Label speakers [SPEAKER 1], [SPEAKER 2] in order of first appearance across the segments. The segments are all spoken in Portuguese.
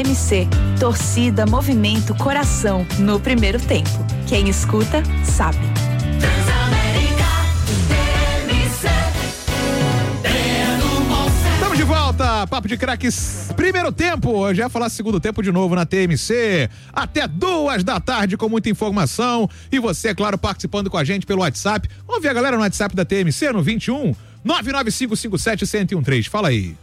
[SPEAKER 1] MC, torcida, movimento, coração, no primeiro tempo. Quem escuta, sabe.
[SPEAKER 2] Estamos de volta, Papo de Craques, primeiro tempo. Eu já ia falar segundo tempo de novo na TMC. Até 2h com muita informação. E você, é claro, participando com a gente pelo WhatsApp. Vamos ver a galera no WhatsApp da TMC no 21 99557-1013. Fala aí.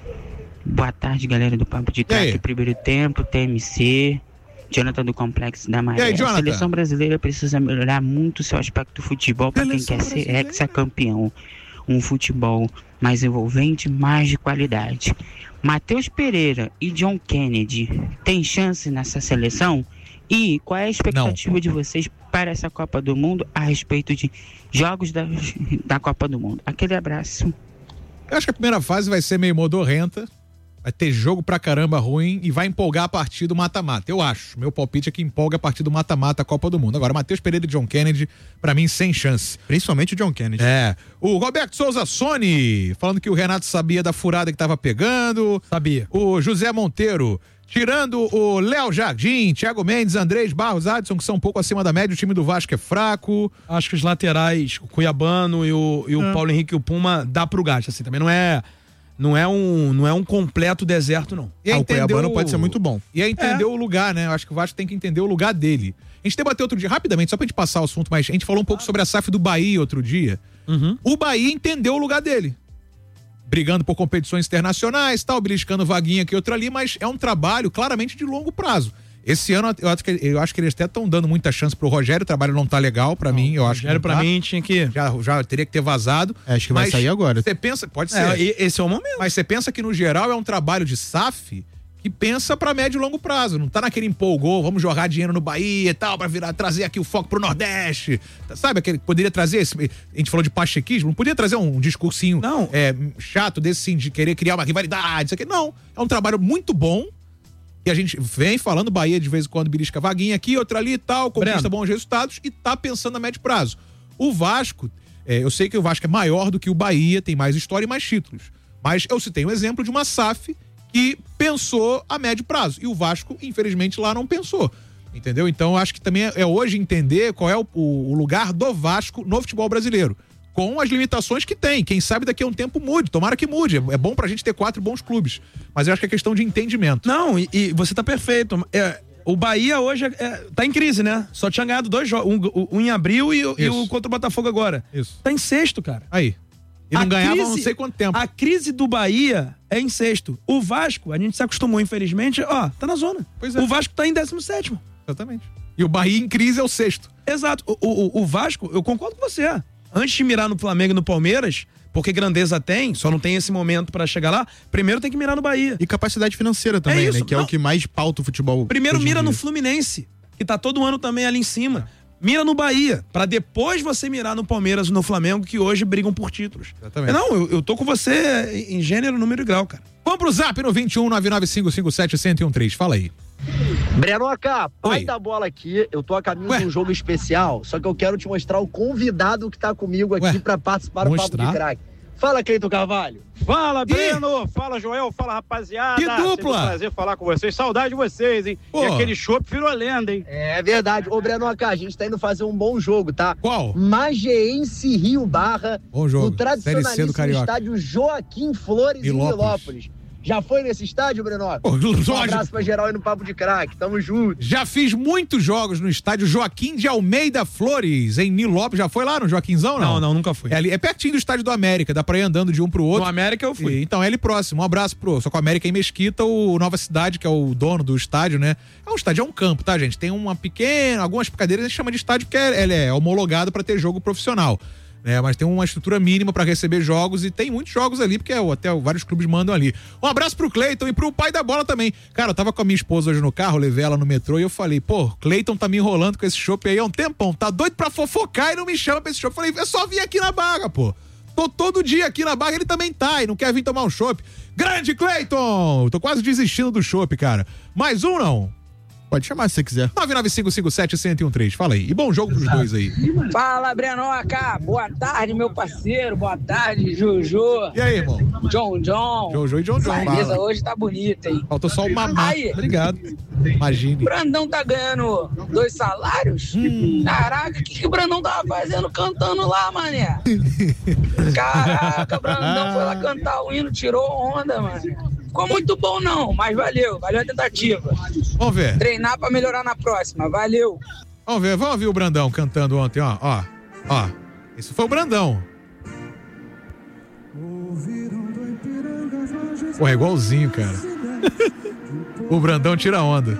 [SPEAKER 3] Boa tarde, galera do Papo de Craque, primeiro tempo, TMC, Jonathan do Complexo da Maré. A seleção brasileira precisa melhorar muito seu aspecto futebol para quem quer ser hexacampeão. Um futebol mais envolvente, mais de qualidade. Matheus Pereira e John Kennedy têm chance nessa seleção? E qual é a expectativa de vocês para essa Copa do Mundo a respeito de jogos da Copa do Mundo? Aquele abraço.
[SPEAKER 2] Eu acho que a primeira fase vai ser meio modorrenta. Vai ter jogo pra caramba ruim e vai empolgar a partir do mata-mata. Eu acho. Meu palpite é que empolga a partir do mata-mata a Copa do Mundo. Agora, Matheus Pereira e John Kennedy, pra mim, sem chance.
[SPEAKER 4] Principalmente o John Kennedy.
[SPEAKER 2] O Roberto Souza Sony, falando que o Renato sabia da furada que tava pegando.
[SPEAKER 4] Sabia.
[SPEAKER 2] O José Monteiro, tirando o Léo Jardim, Thiago Mendes, Andrés Barros, Adson, que são um pouco acima da média, o time do Vasco é fraco.
[SPEAKER 4] Acho que os laterais, o Cuiabano e o Paulo Henrique e o Puma, dá pro gasto, assim, também não é um completo deserto, não.
[SPEAKER 2] O Cuiabano pode ser muito bom. E é entender o lugar, né? Eu acho que o Vasco tem que entender o lugar dele. A gente debateu outro dia, rapidamente, só pra gente passar o assunto, mas a gente falou um pouco sobre a SAF do Bahia outro dia. O Bahia entendeu o lugar dele. Brigando por competições internacionais, tal, beliscando vaguinha aqui, outra ali, mas é um trabalho claramente de longo prazo. Esse ano, eu acho que eles até estão dando muita chance pro Rogério, o trabalho não tá legal pra mim, eu acho que
[SPEAKER 4] Rogério pra mim tinha que...
[SPEAKER 2] Já teria que ter vazado.
[SPEAKER 4] Acho que vai sair agora.
[SPEAKER 2] Você pensa, pode ser.
[SPEAKER 4] Esse é o momento.
[SPEAKER 2] Mas você pensa que no geral é um trabalho de SAF que pensa pra médio e longo prazo, não tá naquele empolgou, vamos jogar dinheiro no Bahia e tal, pra trazer aqui o foco pro Nordeste, sabe, aquele poderia trazer, a gente falou de pachequismo, não podia trazer um discursinho chato desse, sim, de querer criar uma rivalidade, isso aqui, não, é um trabalho muito bom, e a gente vem falando, Bahia de vez em quando belisca vaguinha aqui, outra ali e tal, conquista bons resultados e tá pensando a médio prazo. O Vasco, eu sei que o Vasco é maior do que o Bahia, tem mais história e mais títulos, mas eu citei um exemplo de uma SAF que pensou a médio prazo. E o Vasco, infelizmente, lá não pensou. Entendeu? Então, eu acho que também é hoje entender qual é o lugar do Vasco no futebol brasileiro. Com as limitações que tem. Quem sabe daqui a um tempo mude. Tomara que mude. É bom pra gente ter 4 bons clubes. Mas eu acho que é questão de entendimento.
[SPEAKER 4] Não, e você tá perfeito. O Bahia hoje tá em crise, né? Só tinha ganhado 2 jogos. Um em abril e o contra o Botafogo agora.
[SPEAKER 2] Isso.
[SPEAKER 4] Tá em sexto, cara.
[SPEAKER 2] Aí. E não ganhava não sei quanto tempo.
[SPEAKER 4] A crise do Bahia é em sexto. O Vasco, a gente se acostumou, infelizmente, tá na zona.
[SPEAKER 2] Pois é.
[SPEAKER 4] O Vasco tá em 17º.
[SPEAKER 2] Exatamente. E o Bahia em crise é o sexto.
[SPEAKER 4] Exato. O Vasco, eu concordo com você. Antes de mirar no Flamengo e no Palmeiras, porque grandeza tem, só não tem esse momento pra chegar lá, primeiro tem que mirar no Bahia.
[SPEAKER 5] E capacidade financeira também, né? Que é o que mais pauta o futebol.
[SPEAKER 4] Primeiro mira no Fluminense, que tá todo ano também ali em cima. Mira no Bahia, pra depois você mirar no Palmeiras e no Flamengo, que hoje brigam por títulos.
[SPEAKER 2] Exatamente.
[SPEAKER 4] Não, eu tô com você em gênero, número e grau, cara.
[SPEAKER 2] Vamos pro Zap no 21 99557-1013. Fala aí.
[SPEAKER 6] Brenoca, pai da bola aqui, eu tô a caminho de um jogo especial, só que eu quero te mostrar o convidado que tá comigo aqui pra participar do Papo de Craque. Fala, Cleiton Carvalho.
[SPEAKER 7] Fala, Breno. Fala, Joel. Fala, rapaziada.
[SPEAKER 2] Que dupla.
[SPEAKER 7] Sempre um prazer falar com vocês. Saudade de vocês, hein?
[SPEAKER 2] Pô.
[SPEAKER 7] E aquele chopp virou lenda, hein?
[SPEAKER 6] É verdade. Ô, Brenoca, a gente tá indo fazer um bom jogo, tá?
[SPEAKER 2] Qual?
[SPEAKER 6] Magiense Rio Barra.
[SPEAKER 2] Bom jogo.
[SPEAKER 6] No tradicionalíssimo estádio Joaquim Flores, em Nilópolis. Já foi nesse estádio, Brenoca? Um abraço pra geral aí no Papo de Craque. Tamo junto.
[SPEAKER 2] Já fiz muitos jogos no estádio Joaquim de Almeida Flores, em Nilópolis. Já foi lá no Joaquinzão, não?
[SPEAKER 4] Não, nunca fui.
[SPEAKER 2] É pertinho do estádio do América, dá pra ir andando de um pro outro.
[SPEAKER 4] No América eu fui.
[SPEAKER 2] Então é ali próximo. Um abraço só com o América em Mesquita, o Nova Cidade, que é o dono do estádio, né? É um estádio, é um campo, tá, gente? Tem algumas cadeiras a gente chama de estádio porque ele é homologado pra ter jogo profissional. Mas tem uma estrutura mínima pra receber jogos e tem muitos jogos ali, porque até vários clubes mandam ali. Um abraço pro Cleiton e pro pai da bola também. Cara, eu tava com a minha esposa hoje no carro, levei ela no metrô e eu falei, Cleiton tá me enrolando com esse chopp aí há um tempão, tá doido pra fofocar e não me chama pra esse chopp. Falei, é só vir aqui na Barra, Tô todo dia aqui na Barra, ele também tá e não quer vir tomar um chopp. Grande Cleiton! Tô quase desistindo do chopp, cara. Mais um, não?
[SPEAKER 5] Pode chamar se você quiser.
[SPEAKER 2] 99557-1013. Fala aí. E bom jogo pros dois aí.
[SPEAKER 8] Fala, Brenoca. Boa tarde, meu parceiro. Boa tarde, Jojo.
[SPEAKER 2] E aí, irmão?
[SPEAKER 8] John.
[SPEAKER 2] Jojo e John.
[SPEAKER 8] A camisa hoje tá bonita, hein?
[SPEAKER 2] Faltou só o mamá.
[SPEAKER 8] Aí.
[SPEAKER 2] Obrigado. Imagine.
[SPEAKER 8] O Brandão tá ganhando 2 salários? Caraca, o que o Brandão tava fazendo cantando lá, mané? Caraca, o Brandão foi lá cantar o hino, tirou onda, mano. Ficou muito bom não, mas valeu a tentativa.
[SPEAKER 2] Vamos ver.
[SPEAKER 8] Treinar pra melhorar na próxima, valeu.
[SPEAKER 2] Vamos ouvir o Brandão cantando ontem, ó. Esse foi o Brandão. Pô, é igualzinho, cara. O Brandão tira onda.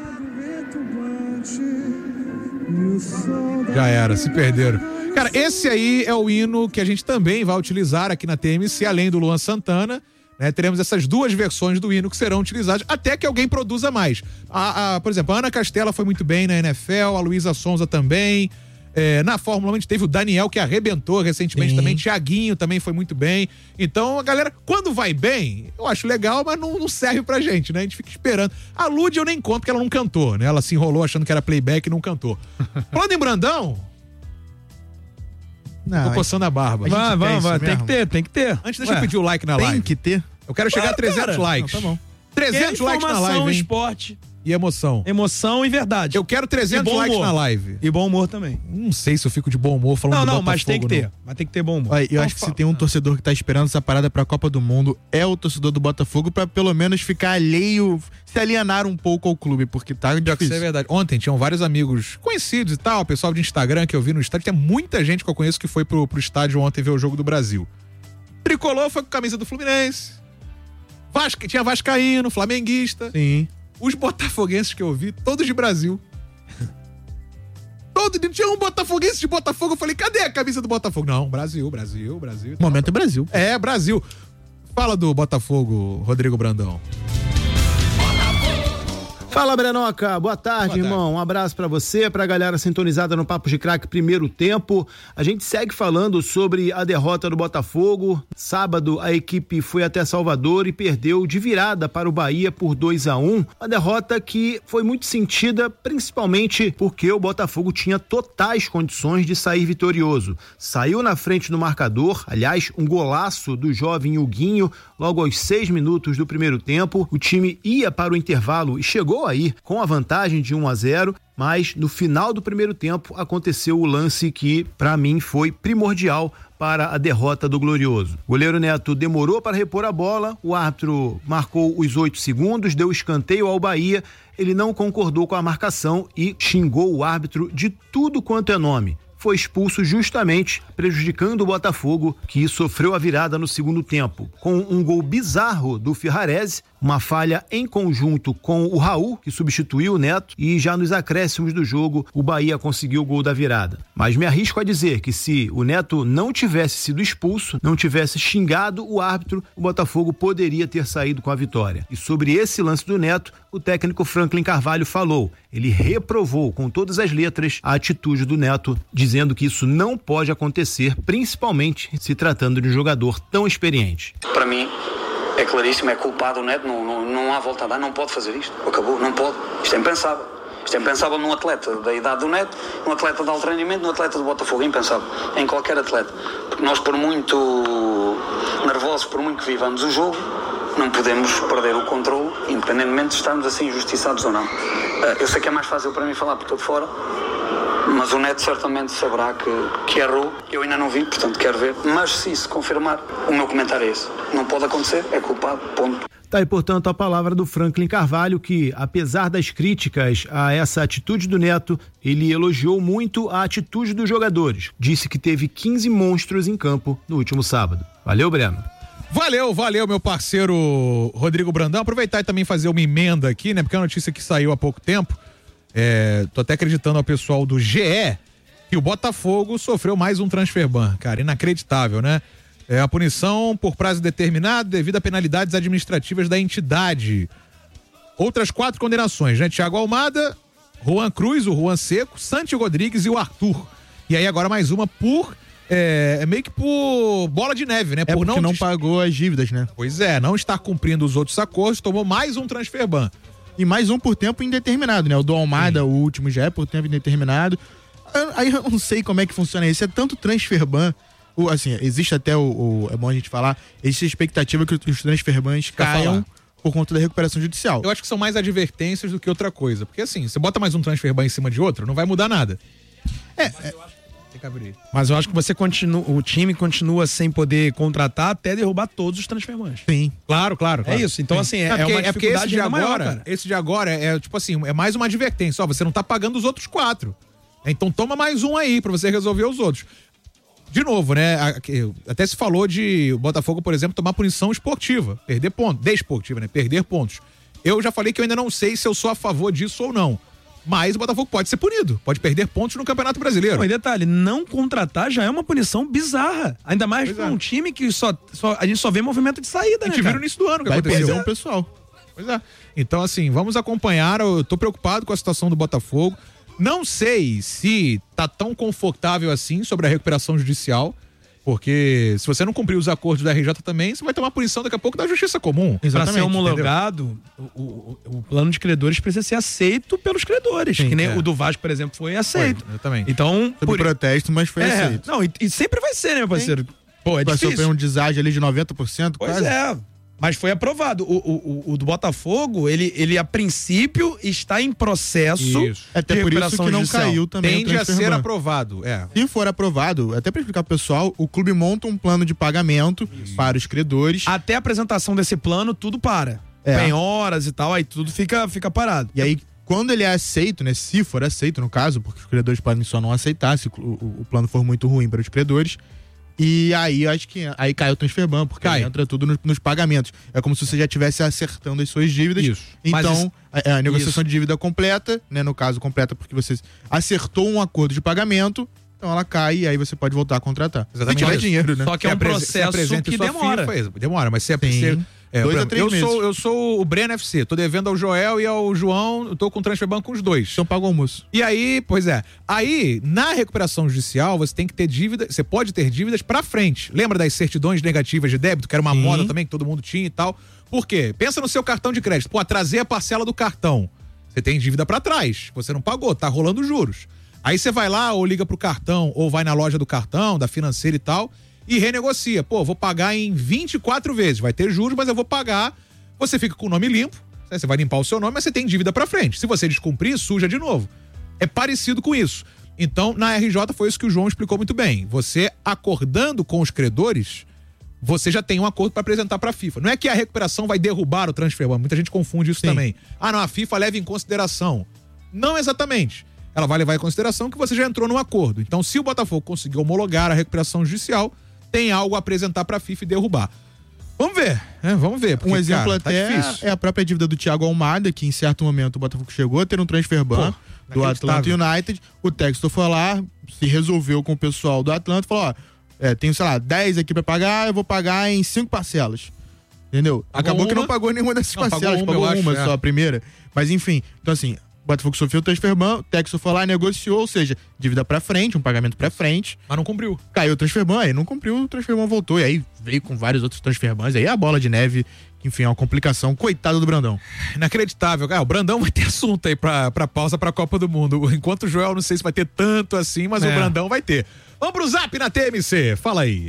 [SPEAKER 2] Já era, se perderam. Cara, esse aí é o hino que a gente também vai utilizar aqui na TMC, além do Luan Santana. Né, teremos essas 2 versões do hino que serão utilizadas até que alguém produza mais. Por exemplo, a Ana Castela foi muito bem na NFL, a Luísa Sonza também. Na Fórmula 1 a gente teve o Daniel, que arrebentou recentemente. Sim. Também. Thiaguinho também foi muito bem. Então a galera, quando vai bem, eu acho legal, mas não serve pra gente, né? A gente fica esperando. A Lud eu nem conto porque ela não cantou, né? Ela se enrolou achando que era playback e não cantou. Falando em Brandão... Tô coçando a barba.
[SPEAKER 4] Vai. Tem que ter.
[SPEAKER 2] Antes, deixa eu pedir o like na live.
[SPEAKER 5] Tem que ter.
[SPEAKER 2] Eu quero chegar a 300 likes.
[SPEAKER 5] Não, tá bom.
[SPEAKER 2] 300 likes na live, hein?
[SPEAKER 4] Esporte
[SPEAKER 2] e emoção.
[SPEAKER 4] Emoção e verdade.
[SPEAKER 2] Eu quero 300 likes na live.
[SPEAKER 4] E bom humor também.
[SPEAKER 2] Não sei se eu fico de bom humor falando do Botafogo.
[SPEAKER 4] Mas tem que ter. Mas tem que ter bom humor.
[SPEAKER 5] Eu acho que se tem um torcedor que tá esperando essa parada pra Copa do Mundo, é o torcedor do Botafogo, pra pelo menos ficar alheio, se alienar um pouco ao clube, porque tá difícil.
[SPEAKER 2] Isso é verdade. Ontem tinham vários amigos conhecidos e tal, pessoal de Instagram que eu vi no estádio. Tem muita gente que eu conheço que foi pro estádio ontem ver o jogo do Brasil. Tricolor foi com camisa do Fluminense. Tinha vascaíno, flamenguista.
[SPEAKER 4] Sim.
[SPEAKER 2] Os botafoguenses que eu vi, todos de Brasil. Tinha um botafoguense de Botafogo. Eu falei, cadê a camisa do Botafogo? Não, Brasil.
[SPEAKER 5] Momento é Brasil.
[SPEAKER 2] É, Brasil. Fala do Botafogo, Rodrigo Brandão.
[SPEAKER 9] Fala, Brenoca. Boa tarde, irmão. Um abraço pra você, pra galera sintonizada no Papo de Craque primeiro tempo. A gente segue falando sobre a derrota do Botafogo. Sábado, a equipe foi até Salvador e perdeu de virada para o Bahia por 2-1. Uma derrota que foi muito sentida, principalmente porque o Botafogo tinha totais condições de sair vitorioso. Saiu na frente do marcador, aliás, um golaço do jovem Huguinho, logo aos 6 minutos do primeiro tempo. O time ia para o intervalo e chegou aí com a vantagem de 1-0, mas no final do primeiro tempo aconteceu o lance que para mim foi primordial para a derrota do Glorioso. O goleiro Neto demorou para repor a bola, o árbitro marcou os 8 segundos, deu escanteio ao Bahia, ele não concordou com a marcação e xingou o árbitro de tudo quanto é nome. Foi expulso justamente prejudicando o Botafogo, que sofreu a virada no segundo tempo. Com um gol bizarro do Ferrarese, uma falha em conjunto com o Raul, que substituiu o Neto, e já nos acréscimos do jogo, o Bahia conseguiu o gol da virada. Mas me arrisco a dizer que se o Neto não tivesse sido expulso, não tivesse xingado o árbitro, o Botafogo poderia ter saído com a vitória. E sobre esse lance do Neto, o técnico Franklin Carvalho falou. Ele reprovou com todas as letras a atitude do Neto, dizendo que isso não pode acontecer, principalmente se tratando de um jogador tão experiente.
[SPEAKER 10] Para mim, é claríssimo, é culpado o Neto, não há volta a dar, não pode fazer isto. Acabou, não pode. Isto é impensável. Isto é impensável num atleta da idade do Neto, num atleta de alto rendimento, num atleta do Botafogo. É impensável. Em qualquer atleta. Porque nós, por muito nervosos, por muito que vivamos o jogo, não podemos perder o controle, independentemente de estarmos assim injustiçados ou não. Eu sei que é mais fácil para mim falar por todo fora, mas o Neto certamente saberá que errou. Eu ainda não vi, portanto quero ver. Mas se isso confirmar, o meu comentário é esse. Não pode acontecer, é culpado, ponto.
[SPEAKER 9] Tá aí, portanto, a palavra do Franklin Carvalho, que, apesar das críticas a essa atitude do Neto, ele elogiou muito a atitude dos jogadores. Disse que teve 15 monstros em campo no último sábado. Valeu, Breno.
[SPEAKER 2] Valeu, meu parceiro Rodrigo Brandão. Aproveitar e também fazer uma emenda aqui, né? Porque é uma notícia que saiu há pouco tempo. Tô até acreditando ao pessoal do GE que o Botafogo sofreu mais um transfer ban. Cara, inacreditável, né? A punição por prazo determinado devido a penalidades administrativas da entidade. Outras 4 condenações, né? Thiago Almada, Juan Cruz, o Juan Seco, Santi Rodrigues e o Arthur. E aí agora mais uma por... meio que por bola de neve, né?
[SPEAKER 5] Por não pagou as dívidas, né?
[SPEAKER 2] Pois é, não estar cumprindo os outros acordos, tomou mais um transfer ban.
[SPEAKER 5] e mais um por tempo indeterminado, né? O do Almada, o último, já é por tempo indeterminado. Aí eu não sei como é que funciona isso. É tanto transfer ban. Assim, existe até é bom a gente falar, existe a expectativa que os transfer bans caiam por conta da recuperação judicial.
[SPEAKER 2] Eu acho que são mais advertências do que outra coisa. Porque assim, você bota mais um transfer ban em cima de outro, não vai mudar nada.
[SPEAKER 4] Mas eu acho que o time continua sem poder contratar até derrubar todos os transfer bans.
[SPEAKER 2] Sim. Claro.
[SPEAKER 4] É isso. Então, assim, é uma dificuldade
[SPEAKER 2] esse de
[SPEAKER 4] maior,
[SPEAKER 2] agora,
[SPEAKER 4] cara.
[SPEAKER 2] esse de agora é tipo assim, é mais uma advertência. Ó, você não tá pagando os outros 4. Então toma mais um aí pra você resolver os outros. De novo, né? Até se falou de o Botafogo, por exemplo, tomar punição esportiva. Perder pontos. Desportiva, né? Perder pontos. Eu já falei que eu ainda não sei se eu sou a favor disso ou não. Mas o Botafogo pode ser punido. Pode perder pontos no Campeonato Brasileiro.
[SPEAKER 4] E detalhe, não contratar já é uma punição bizarra. Ainda mais pra um time que a gente só vê movimento de saída, né?
[SPEAKER 2] A gente viu no início do ano que
[SPEAKER 5] vai
[SPEAKER 2] aconteceu.
[SPEAKER 5] perder um pessoal.
[SPEAKER 2] Pois é. Então, assim, vamos acompanhar. Eu tô preocupado com a situação do Botafogo. Não sei se tá tão confortável assim sobre a recuperação judicial, porque se você não cumprir os acordos da RJ também, você vai tomar punição daqui a pouco da Justiça Comum.
[SPEAKER 4] Para ser homologado, o plano de credores precisa ser aceito pelos credores. Sim, que nem o do Vasco, por exemplo, foi aceito.
[SPEAKER 2] Foi, exatamente.
[SPEAKER 4] Então,
[SPEAKER 5] por protesto, mas foi aceito.
[SPEAKER 4] Não, e sempre vai ser, né, meu parceiro?
[SPEAKER 5] Sim.
[SPEAKER 4] Pô, é difícil.
[SPEAKER 5] Passou por um deságio ali de 90%,
[SPEAKER 4] pois
[SPEAKER 5] quase.
[SPEAKER 4] É. Mas foi aprovado. O do Botafogo, ele a princípio está em processo.
[SPEAKER 2] Isso.
[SPEAKER 5] Até por isso que não
[SPEAKER 4] judicial.
[SPEAKER 5] caiu também.
[SPEAKER 2] Tende a ser aprovado.
[SPEAKER 5] Se for aprovado, até para explicar pro pessoal, o clube monta um plano de pagamento para os credores.
[SPEAKER 4] Até a apresentação desse plano, tudo para. Tem horas e tal, aí tudo fica parado.
[SPEAKER 5] E aí, quando ele é aceito, né? Se for aceito, no caso, porque os credores podem só não aceitar, se o plano for muito ruim para os credores. E aí, acho que aí cai o transfer ban, porque entra tudo nos pagamentos. É como se você já estivesse acertando as suas dívidas.
[SPEAKER 2] Isso.
[SPEAKER 5] Então, a negociação de dívida completa, né? No caso, completa porque você acertou um acordo de pagamento, então ela cai e aí você pode voltar a contratar.
[SPEAKER 2] Exatamente.
[SPEAKER 5] Se tiver dinheiro, né?
[SPEAKER 4] Só que é um processo que demora.
[SPEAKER 2] Demora, mas se é...
[SPEAKER 5] 2 a 3 meses.
[SPEAKER 2] Eu sou o Breno FC, tô devendo ao Joel e ao João, eu tô com o transfer ban com os dois.
[SPEAKER 5] Então paga o almoço.
[SPEAKER 2] E aí, pois é, aí na recuperação judicial você tem que ter dívida, você pode ter dívidas pra frente. Lembra das certidões negativas de débito, que era uma moda também que todo mundo tinha e tal? Por quê? Pensa no seu cartão de crédito. Pô, atrasei a parcela do cartão. Você tem dívida pra trás, você não pagou, tá rolando juros. Aí você vai lá ou liga pro cartão ou vai na loja do cartão, da financeira e tal, e renegocia. Pô, vou pagar em 24 vezes. Vai ter juros, mas eu vou pagar. Você fica com o nome limpo. Você vai limpar o seu nome, mas você tem dívida pra frente. Se você descumprir, suja de novo. É parecido com isso. Então, na RJ foi isso que o João explicou muito bem. Você acordando com os credores, você já tem um acordo para apresentar pra FIFA. Não é que a recuperação vai derrubar o transfer ban. Muita gente confunde isso também. Ah, não, a FIFA leva em consideração. Não exatamente. Ela vai levar em consideração que você já entrou num acordo. Então, se o Botafogo conseguir homologar a recuperação judicial, tem algo a apresentar pra FIFA e derrubar. Vamos ver, né? Vamos ver. Porque,
[SPEAKER 5] um exemplo
[SPEAKER 2] cara,
[SPEAKER 5] até é a própria dívida do Thiago Almada, que em certo momento o Botafogo chegou a ter um transfer ban do Atlanta United. O Textor foi lá, se resolveu com o pessoal do Atlanta e falou, tenho, sei lá, 10 aqui pra pagar, eu vou pagar em 5 parcelas. Entendeu? Acabou que não pagou nenhuma dessas parcelas, pagou uma só, a primeira. Mas enfim, então assim, o Botafogo sofreu o transfer ban, o Textor foi lá e negociou, ou seja, dívida pra frente, um pagamento pra frente.
[SPEAKER 2] Mas não cumpriu.
[SPEAKER 5] Caiu o transfer ban, aí não cumpriu, o transfer ban voltou. E aí veio com vários outros transfer bans, aí a bola de neve, enfim, é uma complicação. Coitado do Brandão.
[SPEAKER 2] Inacreditável. O Brandão vai ter assunto aí pra pausa pra Copa do Mundo. Enquanto o Joel não sei se vai ter tanto assim, mas o Brandão vai ter. Vamos pro Zap na TMC, fala aí.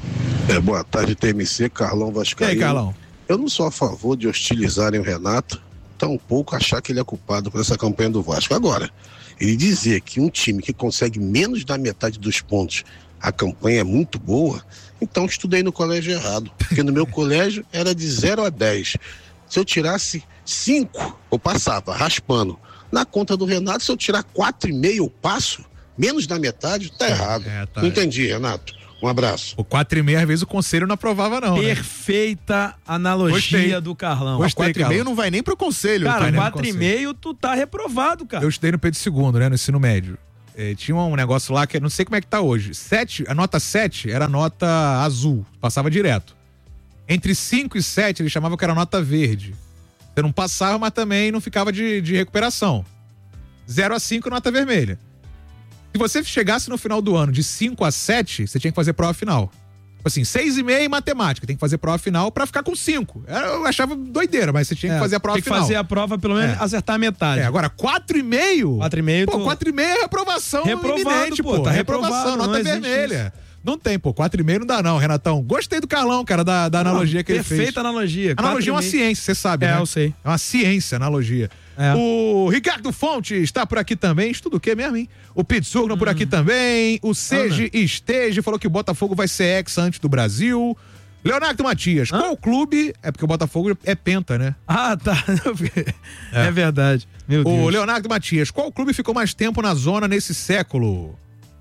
[SPEAKER 11] Boa tarde, TMC, Carlão Vascaíno.
[SPEAKER 2] E aí, Carlão?
[SPEAKER 11] Eu não sou a favor de hostilizarem o Renato, tampouco achar que ele é culpado por essa campanha do Vasco. Agora, ele dizer que um time que consegue menos da metade dos pontos, a campanha é muito boa, então estudei no colégio errado. Porque no meu colégio era de 0 a 10. Se eu tirasse 5, eu passava, raspando. Na conta do Renato, se eu tirar 4,5, eu passo? Menos da metade? Tá errado. Não entendi, Renato. Um abraço.
[SPEAKER 2] O 4,5, às vezes, o conselho não aprovava, não.
[SPEAKER 4] Perfeita analogia do Carlão.
[SPEAKER 5] 4,5 não vai nem pro conselho.
[SPEAKER 4] Cara, 4,5 tu tá reprovado, cara.
[SPEAKER 2] Eu estudei no Pedro II, né? No ensino médio. Tinha um negócio lá que eu não sei como é que tá hoje. 7, a nota 7 era a nota azul. Passava direto. Entre 5 e 7, ele chamava que era nota verde. Você não passava, mas também não ficava de recuperação. 0 a 5, nota vermelha. Se você chegasse no final do ano de 5 a 7, você tinha que fazer prova final. Assim, 6,5 em matemática. Tem que fazer prova final pra ficar com 5. Eu achava doideira, mas você tinha que fazer a prova final.
[SPEAKER 4] Tem que fazer a prova, pelo menos, acertar a metade.
[SPEAKER 2] Agora, 4,5?
[SPEAKER 4] 4,5.
[SPEAKER 2] Pô, 4,5 é reprovação iminente, pô. Tá reprovação, nota vermelha. Não tem, pô. 4,5 não dá não, Renatão. Gostei do Carlão, cara, da analogia que ele fez.
[SPEAKER 4] Perfeita analogia.
[SPEAKER 2] Analogia é uma ciência, você sabe, né?
[SPEAKER 4] Eu sei.
[SPEAKER 2] É uma ciência, analogia. O Ricardo Fonte está por aqui também. Estudo o quê mesmo, hein? O Pitsugno por aqui também. O Seji Esteje falou que o Botafogo vai ser ex antes do Brasil. Leonardo Matias, qual clube... É porque o Botafogo é penta, né?
[SPEAKER 4] Ah, tá. É verdade. Meu Deus.
[SPEAKER 2] O Leonardo Matias, qual clube ficou mais tempo na zona nesse século?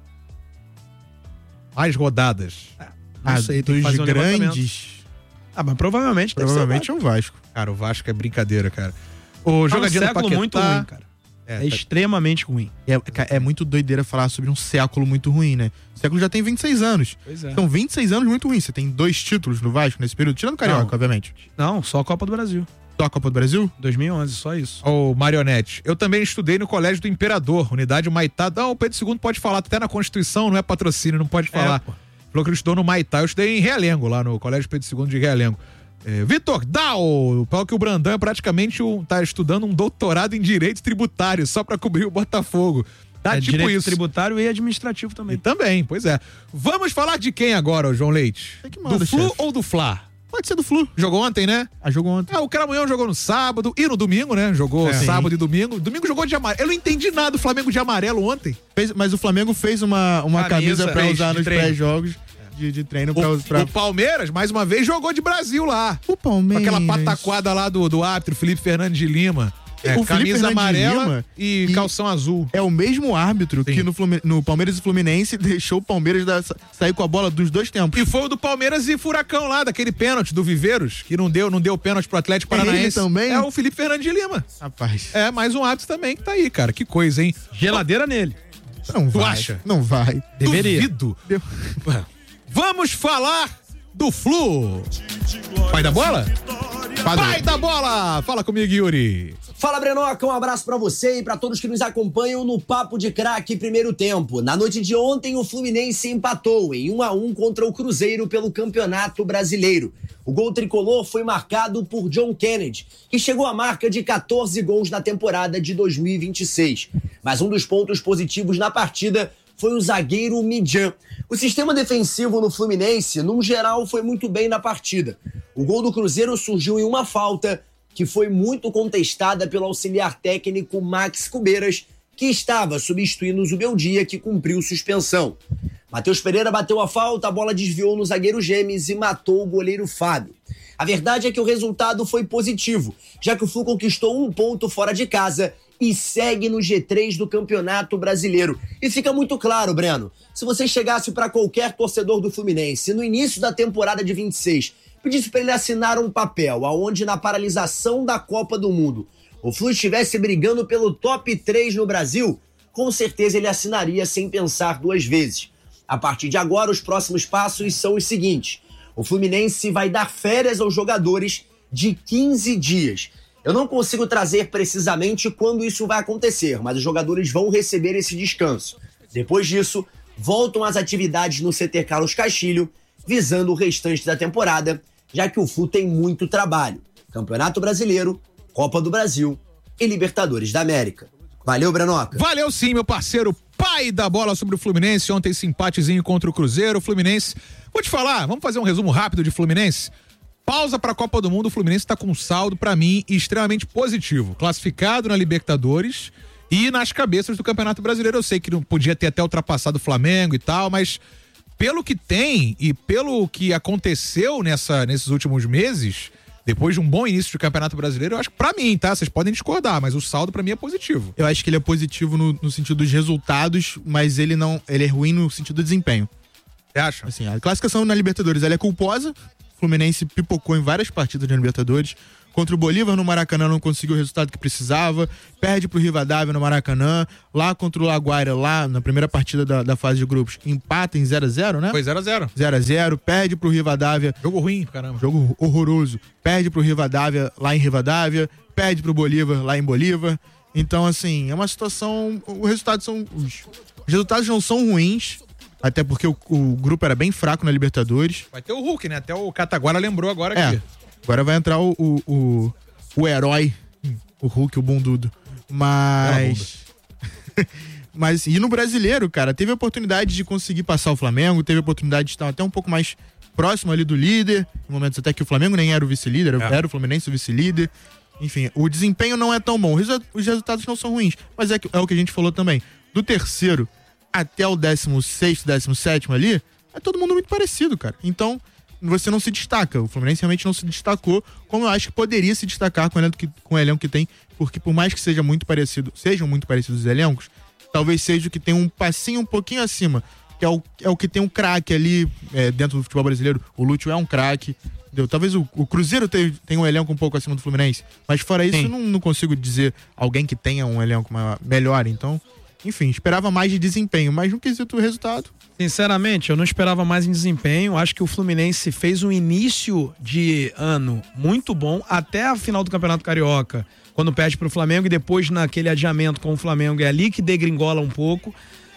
[SPEAKER 2] Mais rodadas.
[SPEAKER 4] Não sei, tem que fazer
[SPEAKER 5] grandes.
[SPEAKER 4] Mas provavelmente
[SPEAKER 5] é o Vasco.
[SPEAKER 2] Cara, o Vasco é brincadeira, cara. O jogadinho
[SPEAKER 4] do século muito ruim, cara. É extremamente ruim.
[SPEAKER 5] É muito doideira falar sobre um século muito ruim, né? O século já tem 26 anos.
[SPEAKER 4] Pois é.
[SPEAKER 5] São 26 anos muito ruins. Você tem 2 títulos no Vasco nesse período, tirando o Carioca, obviamente.
[SPEAKER 4] Não, só a Copa do Brasil.
[SPEAKER 5] Só a Copa do Brasil?
[SPEAKER 4] 2011, só isso.
[SPEAKER 2] Ô, Marionete, eu também estudei no Colégio do Imperador, unidade Maitá. Não, o Pedro II pode falar, até na Constituição, não é patrocínio, não pode falar. Falou que ele estudou no Maitá, eu estudei em Realengo, lá no Colégio Pedro II de Realengo. Vitor Dal, falou que o Brandão é praticamente tá estudando um doutorado em Direito Tributário, só pra cobrir o Botafogo. Tá tipo
[SPEAKER 4] direito
[SPEAKER 2] isso.
[SPEAKER 4] Tributário e administrativo também.
[SPEAKER 2] E também, pois é. Vamos falar de quem agora, João Leite? Do Flu ou do Fla?
[SPEAKER 5] Pode ser do Flu.
[SPEAKER 2] Jogou ontem, né?
[SPEAKER 5] Jogou ontem.
[SPEAKER 2] O Cramunhão jogou no sábado e no domingo, né? Jogou sábado e domingo. Domingo jogou de amarelo. Eu não entendi nada do Flamengo de amarelo ontem.
[SPEAKER 5] Mas o Flamengo fez uma camisa pra usar nos pré-jogos de treino pra...
[SPEAKER 2] O Palmeiras, mais uma vez, jogou de Brasil lá.
[SPEAKER 5] O Palmeiras.
[SPEAKER 2] Com aquela pataquada lá do árbitro, Felipe Fernandes de Lima. Camisa amarela e calção azul.
[SPEAKER 5] É o mesmo árbitro que no Palmeiras e Fluminense deixou o Palmeiras sair com a bola dos 2 tempos.
[SPEAKER 2] E foi o do Palmeiras e Furacão lá, daquele pênalti do Viveiros, que não deu pênalti pro Atlético Paranaense.
[SPEAKER 5] Ele também?
[SPEAKER 2] É o Felipe Fernandes de Lima.
[SPEAKER 5] Rapaz.
[SPEAKER 2] É, mais um árbitro também que tá aí, cara. Que coisa, hein?
[SPEAKER 4] Geladeira nele.
[SPEAKER 5] Não vai.
[SPEAKER 2] Tu acha?
[SPEAKER 5] Não vai.
[SPEAKER 4] Deveria.
[SPEAKER 2] Duvido. Vamos falar do Flu. Pai da bola? Pai da bola! Fala comigo, Yuri.
[SPEAKER 12] Fala, Brenoca, um abraço pra você e pra todos que nos acompanham no Papo de Craque Primeiro Tempo. Na noite de ontem, o Fluminense empatou em 1-1 contra o Cruzeiro pelo Campeonato Brasileiro. O gol tricolor foi marcado por John Kennedy, que chegou à marca de 14 gols na temporada de 2026. Mas um dos pontos positivos na partida foi o zagueiro Midjan. O sistema defensivo no Fluminense, num geral, foi muito bem na partida. O gol do Cruzeiro surgiu em uma falta que foi muito contestada pelo auxiliar técnico Max Cubeiras, que estava substituindo o Zubeldia, que cumpriu suspensão. Matheus Pereira bateu a falta, a bola desviou no zagueiro Gemes e matou o goleiro Fábio. A verdade é que o resultado foi positivo, já que o Flu conquistou 1 ponto fora de casa e segue no G3 do Campeonato Brasileiro. E fica muito claro, Breno, se você chegasse para qualquer torcedor do Fluminense no início da temporada de 26, pedisse para ele assinar um papel aonde na paralisação da Copa do Mundo o Flu estivesse brigando pelo top 3 no Brasil, com certeza ele assinaria sem pensar 2 vezes. A partir de agora, os próximos passos são os seguintes. O Fluminense vai dar férias aos jogadores de 15 dias. Eu não consigo trazer precisamente quando isso vai acontecer, mas os jogadores vão receber esse descanso. Depois disso, voltam às atividades no CT Carlos Castilho, visando o restante da temporada, já que o Flu tem muito trabalho. Campeonato Brasileiro, Copa do Brasil e Libertadores da América. Valeu, Brenoca.
[SPEAKER 2] Valeu sim, meu parceiro. Pai da bola sobre o Fluminense. Ontem esse empatezinho contra o Cruzeiro. O Fluminense, vou te falar, vamos fazer um resumo rápido de Fluminense? Pausa para a Copa do Mundo, o Fluminense está com um saldo, para mim, extremamente positivo. Classificado na Libertadores e nas cabeças do Campeonato Brasileiro. Eu sei que não podia ter até ultrapassado o Flamengo e tal, mas pelo que tem e pelo que aconteceu nesses últimos meses, depois de um bom início de Campeonato Brasileiro, eu acho que pra mim, tá? Vocês podem discordar, mas o saldo pra mim é positivo.
[SPEAKER 5] Eu acho que ele é positivo no sentido dos resultados, mas ele é ruim no sentido do desempenho.
[SPEAKER 2] Você acha?
[SPEAKER 5] Assim, a classificação na Libertadores, ela é culposa. O Fluminense pipocou em várias partidas na Libertadores. Contra o Bolívar no Maracanã não conseguiu o resultado que precisava, perde pro Rivadavia no Maracanã, lá contra o Laguaira, lá na primeira partida da fase de grupos, empata em 0-0, né?
[SPEAKER 2] Foi 0-0.
[SPEAKER 5] 0-0, perde pro Rivadavia.
[SPEAKER 2] Jogo ruim, caramba.
[SPEAKER 5] Jogo horroroso. Perde pro Rivadavia lá em Rivadavia, perde pro Bolívar lá em Bolívar. Então, assim, é uma situação, os resultados não são ruins, até porque o grupo era bem fraco na Libertadores.
[SPEAKER 2] Vai ter o Hulk, né? Até o Cataguara lembrou agora aqui.
[SPEAKER 5] Agora vai entrar o herói, o Hulk, o bundudo. Mas e no brasileiro, cara, teve a oportunidade de conseguir passar o Flamengo, teve a oportunidade de estar até um pouco mais próximo ali do líder, em momentos até que o Flamengo nem era o vice-líder, era o Fluminense o vice-líder. Enfim, o desempenho não é tão bom, os resultados não são ruins, mas é o que a gente falou também. Do terceiro até o 16º, 17º ali, é todo mundo muito parecido, cara. Então, você não se destaca. O Fluminense realmente não se destacou, como eu acho que poderia se destacar com o elenco que tem, porque por mais que sejam muito parecidos os elencos, talvez seja o que tem um passinho um pouquinho acima, que é o que tem um craque ali dentro do futebol brasileiro. O Lúcio é um craque. Talvez o Cruzeiro tenha um elenco um pouco acima do Fluminense, mas fora isso, não consigo dizer alguém que tenha um elenco melhor. Então, enfim, esperava mais de desempenho, mas no quesito resultado.
[SPEAKER 4] Sinceramente, eu não esperava mais em desempenho. Acho que o Fluminense fez um início de ano muito bom até a final do Campeonato Carioca, quando perde pro Flamengo, e depois naquele adiamento com o Flamengo é ali que degringola um pouco.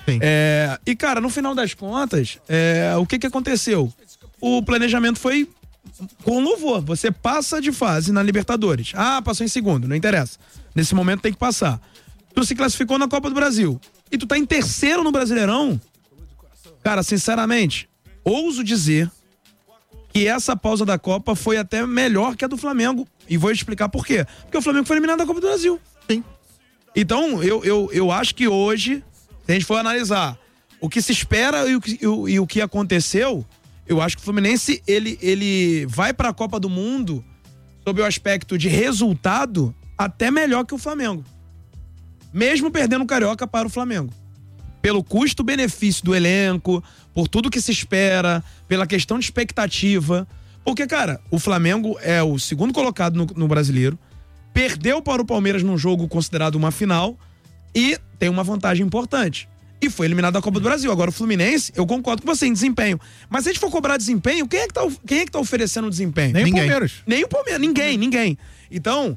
[SPEAKER 4] E cara, no final das contas, o que aconteceu? O planejamento foi com louvor. Você passa de fase na Libertadores. Passou em segundo, não interessa. Nesse momento tem que passar. Tu se classificou na Copa do Brasil e tu tá em terceiro no Brasileirão. Cara, sinceramente, ouso dizer que essa pausa da Copa foi até melhor que a do Flamengo. E vou explicar por quê. Porque o Flamengo foi eliminado da Copa do Brasil.
[SPEAKER 5] Sim.
[SPEAKER 4] Então, eu acho que hoje, se a gente for analisar o que se espera e o que aconteceu, eu acho que o Fluminense, ele vai para a Copa do Mundo sob o aspecto de resultado até melhor que o Flamengo. Mesmo perdendo o Carioca para o Flamengo. Pelo custo-benefício do elenco, por tudo que se espera, pela questão de expectativa. Porque, cara, o Flamengo é o segundo colocado no Brasileiro, perdeu para o Palmeiras num jogo considerado uma final e tem uma vantagem importante. E foi eliminado da Copa do Brasil. Agora o Fluminense, eu concordo com você em desempenho. Mas se a gente for cobrar desempenho, quem é que tá oferecendo desempenho?
[SPEAKER 2] Nem o Palmeiras.
[SPEAKER 4] Nem o Palmeiras, ninguém. Então,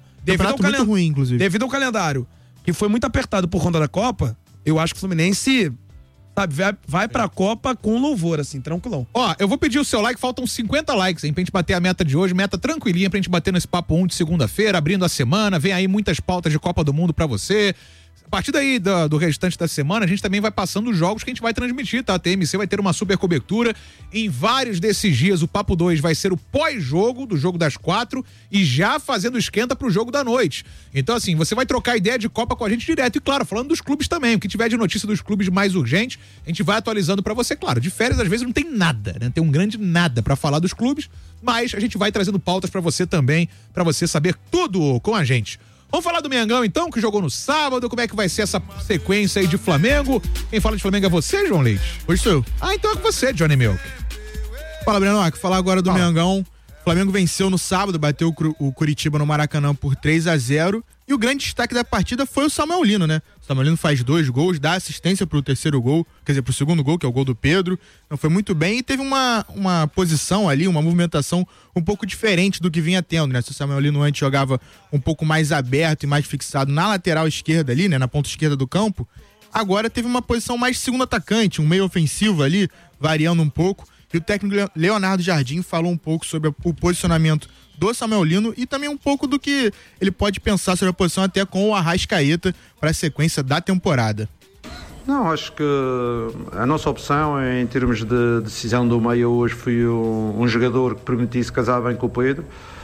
[SPEAKER 4] devido ao calendário, que foi muito apertado por conta da Copa, eu acho que o Fluminense, sabe, vai pra Copa com louvor, assim, tranquilão.
[SPEAKER 2] Eu vou pedir o seu like, faltam 50 likes, hein, pra gente bater a meta de hoje, meta tranquilinha pra gente bater nesse papo 1 de segunda-feira, abrindo a semana, vem aí muitas pautas de Copa do Mundo pra você. A partir daí do restante da semana, a gente também vai passando os jogos que a gente vai transmitir, tá? A TMC vai ter uma super cobertura. Em vários desses dias, o Papo 2 vai ser o pós-jogo, do jogo das 4, e já fazendo esquenta pro jogo da noite. Então, assim, você vai trocar ideia de Copa com a gente direto. E, claro, falando dos clubes também. O que tiver de notícia dos clubes mais urgente, a gente vai atualizando pra você. Claro, de férias, às vezes, não tem nada, né? Tem um grande nada pra falar dos clubes, mas a gente vai trazendo pautas pra você também, pra você saber tudo com a gente. Vamos falar do Mengão, então, que jogou no sábado. Como é que vai ser essa sequência aí de Flamengo? Quem fala de Flamengo é você, João Leite?
[SPEAKER 5] Hoje sou eu.
[SPEAKER 2] Então é com você, Johnny Milk.
[SPEAKER 5] Fala, Breno. Falar agora do Mengão. O Flamengo venceu no sábado, bateu o Curitiba no Maracanã por 3-0. E o grande destaque da partida foi o Samuel Lino, né? O Samuel Lino faz 2 gols, dá assistência pro terceiro gol, quer dizer, pro segundo gol, que é o gol do Pedro. Então foi muito bem e teve uma posição ali, uma movimentação um pouco diferente do que vinha tendo, né? Se o Samuel Lino antes jogava um pouco mais aberto e mais fixado na lateral esquerda ali, né? Na ponta esquerda do campo, agora teve uma posição mais segundo atacante, um meio ofensivo ali, variando um pouco. E o técnico Leonardo Jardim falou um pouco sobre o posicionamento do Samuel Lino e também um pouco do que ele pode pensar sobre a posição até com o Arrascaeta para a sequência da temporada.
[SPEAKER 13] Não, acho que a nossa opção em termos de decisão do meio hoje foi um jogador que permitisse casar bem com o Pedro.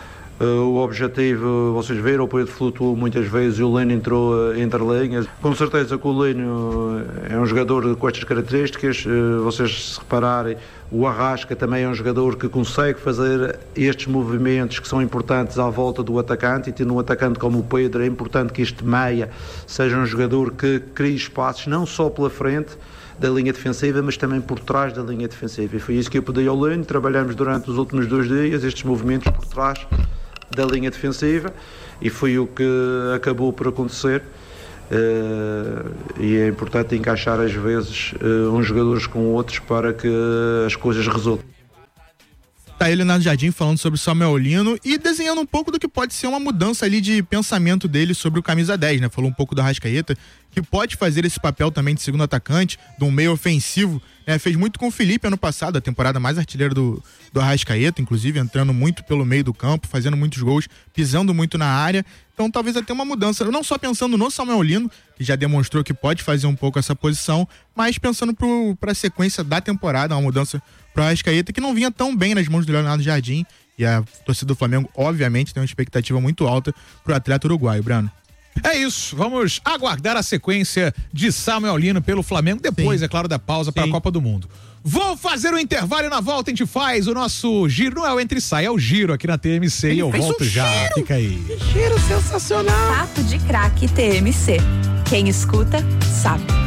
[SPEAKER 13] O objetivo, vocês viram, o Pedro flutuou muitas vezes e o Lino entrou entre linhas. Com certeza que o Lino é um jogador com estas características. Vocês se repararem, o Arrasca também é um jogador que consegue fazer estes movimentos que são importantes à volta do atacante, e tendo um atacante como o Pedro, é importante que este meia seja um jogador que crie espaços não só pela frente da linha defensiva, mas também por trás da linha defensiva. E foi isso que eu pedi ao Lino. Trabalhamos durante os últimos 2 dias estes movimentos por trás da linha defensiva e foi o que acabou por acontecer. E é importante encaixar às vezes uns jogadores com outros para que as coisas resultem.
[SPEAKER 5] Tá ele na Jardim falando sobre Samuel Lino e desenhando um pouco do que pode ser uma mudança ali de pensamento dele sobre o camisa 10, né? Falou um pouco do Arrascaeta, que pode fazer esse papel também de segundo atacante, de um meio ofensivo, né? Fez muito com o Felipe ano passado, a temporada mais artilheira do Arrascaeta, inclusive entrando muito pelo meio do campo, fazendo muitos gols, pisando muito na área. Então talvez até uma mudança, não só pensando no Samuel Lino, que já demonstrou que pode fazer um pouco essa posição, mas pensando para a sequência da temporada, uma mudança para o Arrascaeta, que não vinha tão bem nas mãos do Leonardo Jardim, e a torcida do Flamengo, obviamente, tem uma expectativa muito alta para o atleta uruguaio, Brano.
[SPEAKER 2] É isso, vamos aguardar a sequência de Samuel Lino pelo Flamengo, depois, é claro, da pausa para a Copa do Mundo. Vou fazer o intervalo e na volta a gente faz o nosso giro, não é o entre e sai, é o giro aqui na TMC. Ele e eu volto já, fica aí.
[SPEAKER 1] Que giro sensacional. Papo de Craque TMC, quem escuta sabe.